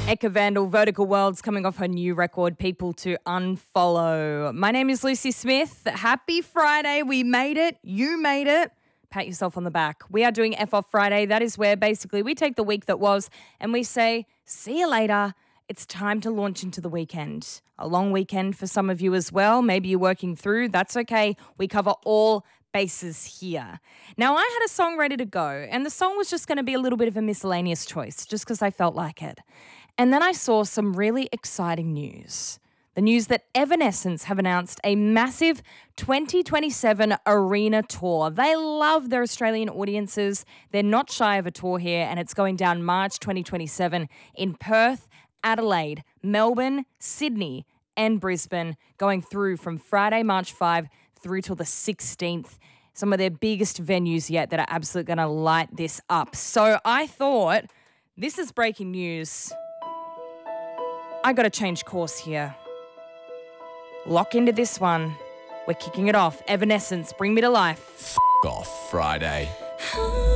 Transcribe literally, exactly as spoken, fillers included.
Eka Vandal, Vertical Worlds, coming off her new record, People to Unfollow. My name is Lucy Smith. Happy Friday. We made it. You made it. Pat yourself on the back. We are doing F Off Friday. That is where basically we take the week that was and we say, see you later. It's time to launch into the weekend. A long weekend for some of you as well. Maybe you're working through. That's okay. We cover all bases here. Now, I had a song ready to go, and the song was just going to be a little bit of a miscellaneous choice just because I felt like it. And then I saw some really exciting news. The news that Evanescence have announced a massive twenty twenty-seven arena tour. They love their Australian audiences. They're not shy of a tour here, and it's going down March twenty twenty-seven in Perth, Adelaide, Melbourne, Sydney, and Brisbane, going through from Friday, March fifth through till the sixteenth. Some of their biggest venues yet that are absolutely going to light this up. So I thought, this is breaking news. I got to change course here. Lock into this one. We're kicking it off. Evanescence, Bring Me to Life. F*** off Friday.